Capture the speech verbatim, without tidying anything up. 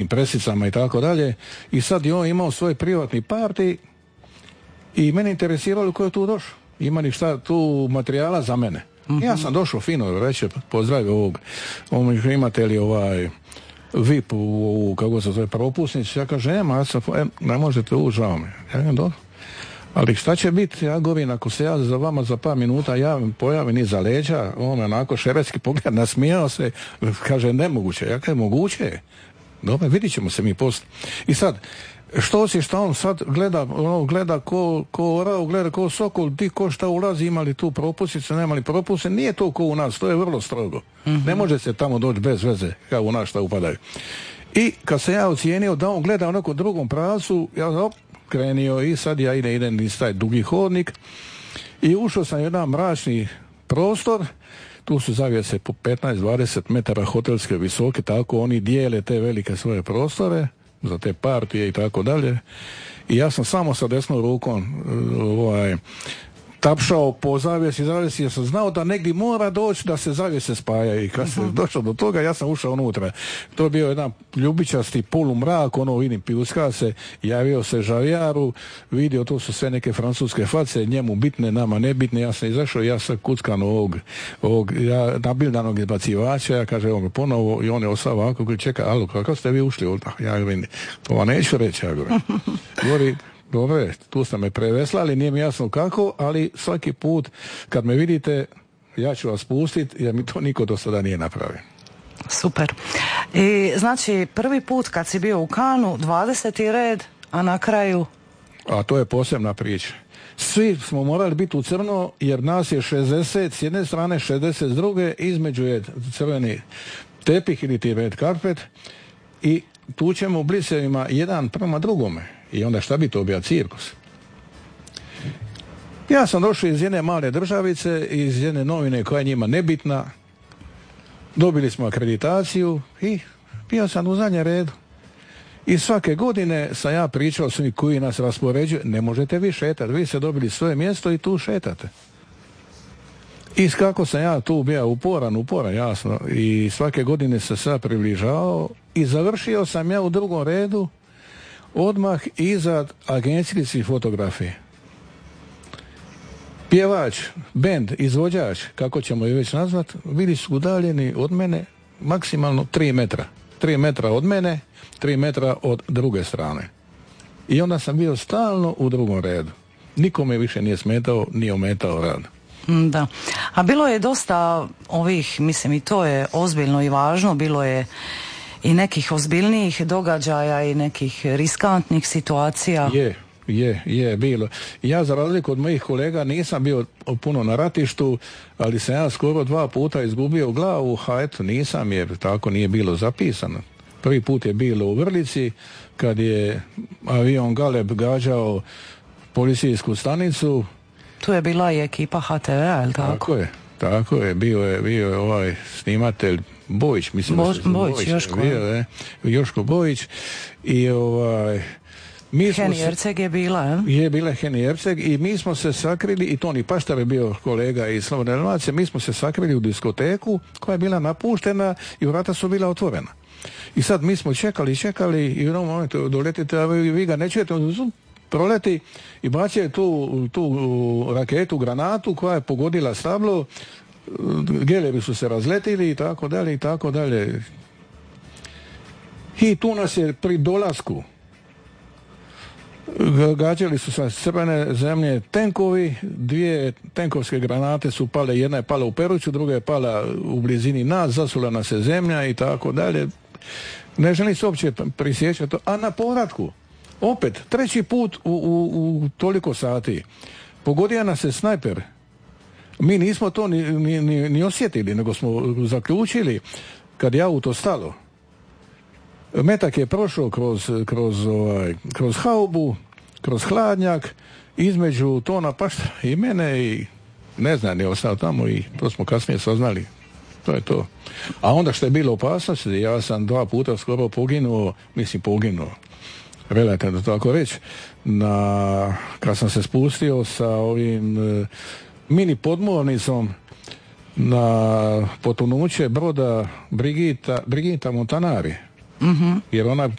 presicama i tako dalje. I sad je on imao svoj privatni parti i mene interesiralo ko je tu došao. Ima li šta tu materijala za mene? Mm-hmm. Ja sam došao fino, reći, pozdravio ovog, ovog imate li ovaj V I P u, u kako se zove, propusnicu. Ja kažem, nema, ja sam, e, ne možete ući, žao mi. Ja kažem, dobro. Ali šta će biti, ja govorim, ako se ja za vama za par minuta javim, pojavim iza leđa, on onako šeretski pogled, nasmijao se, kaže, nemoguće. Ja kažem, moguće je. Dobro, vidit ćemo se mi poslije. I sad, što si šta on sad gleda, ono, gleda ko, ko orao, gleda ko sokol, ti ko šta ulazi, imali tu propusnice, nemali propusnice, nije to ko u nas, to je vrlo strogo. Mm-hmm. Ne može se tamo doći bez veze, kao u nas šta upadaju. I kad se ja ocijenio da on gleda u nekom drugom pravcu, ja op, krenio i sad ja idem, idem iz taj dugi hodnik i ušao sam u jedan mračni prostor, tu su zavjese po petnaest dvadeset metara hotelske visoke, tako oni dijele te velike svoje prostore za te partije i tako dalje. I ja sam samo sa desnom rukom ovaj, tapšao po zavjesi, zavjesi, jer sam znao da negdje mora doći da se zavjese spaja i kad uh-huh. se došao do toga, ja sam ušao unutra. To je bio jedan ljubičasti polumrak, ono vidim, piuska se, javio se Žavijaru, vidio, to su sve neke francuske face, njemu bitne, nama nebitne, ja sam izašao, ja sam kuckan ovog, ovog ja, nabildanog izbacivača, ja kaže, evo ponovo, i on je ostao ovako, koji čeka, alo, kako ste vi ušli ovdje? Ja vidim, to vam neću reći, ja govorim. Govori, dobro, tu ste me preveslali, nije mi jasno kako, ali svaki put kad me vidite, ja ću vas pustiti, jer mi to niko do sada nije napravio. Super. I znači, prvi put kad si bio u Cannesu, dvadeseti red, a na kraju? A to je posebna priča. Svi smo morali biti u crno, jer nas je šezdeset, s jedne strane šezdeset s druge, između je crveni tepih ili ti red carpet i tu ćemo u blisevima jedan prema drugome. I onda šta bi to bio cirkus? Ja sam došao iz jedne male državice, iz jedne novine koja je njima nebitna. Dobili smo akreditaciju i bio sam u zadnjem redu. I svake godine sam ja pričao svim koji nas raspoređuju, ne možete vi šetati, vi ste dobili svoje mjesto i tu šetate. I kako sam ja tu bio uporan, uporan, jasno. I svake godine se sad približao i završio sam ja u drugom redu odmah iza agencijskih fotografije. Pjevač, bend, izvođač, kako ćemo je već nazvat, bili su udaljeni od mene maksimalno tri metra. Tri metra od mene, tri metra od druge strane. I onda sam bio stalno u drugom redu. Nikome više nije smetao, nije ometao rad. Da. A bilo je dosta ovih, mislim, i to je ozbiljno i važno, bilo je i nekih ozbiljnijih događaja i nekih riskantnih situacija. Je, je, je, bilo. Ja za razliku od mojih kolega nisam bio puno na ratištu, ali sam ja skoro dva puta izgubio glavu, a eto nisam, jer tako nije bilo zapisano. Prvi put je bilo u Vrlici, kad je avion Galeb gađao policijsku stanicu. Tu je bila i ekipa ha te ve a, je li tako? Tako je, tako je, bio je, bio je ovaj snimatelj Bojić, mislim Bo, da se Bojić, Bojić Joško. Bio, je, Joško Bojić i ovaj mi Heni se, Erceg je bila, je? Je bila Heni Erceg i mi smo se sakrili, i Toni Paštar je bio kolega iz Slobodne Dalmacije, mi smo se sakrili u diskoteku koja je bila napuštena i vrata su bila otvorena. I sad mi smo čekali, čekali i u jednom momentu doletite, a vi, vi ga ne čujete, proleti i bacio tu, tu raketu, granatu koja je pogodila stablo, gelebi su se razletili i tako dalje i tako dalje. I tu nas je pri dolasku gađali su sa crvene zemlje tenkovi, dvije tenkovske granate su pale, jedna je pala u Peruću, druga je pala u blizini nas, zasula nas je zemlja i tako dalje. Ne želim se uopće prisjećati to, a na povratku opet, treći put u, u, u toliko sati pogodio nas je snajper. Mi nismo to ni, ni, ni, ni osjetili, nego smo zaključili kad je auto stalo. Metak je prošao kroz, kroz, ovaj, kroz haubu, kroz hladnjak, između Tona Paštara i mene i ne znam, je ostao tamo i to smo kasnije saznali. To je to. A onda što je bilo opasnosti, ja sam dva puta skoro poginuo, mislim poginuo, relativno tako reći, na, kad sam se spustio sa ovim e, mini podmornicom na potonuće broda Brigita, Brigita Montanari. Mm-hmm. Jer ona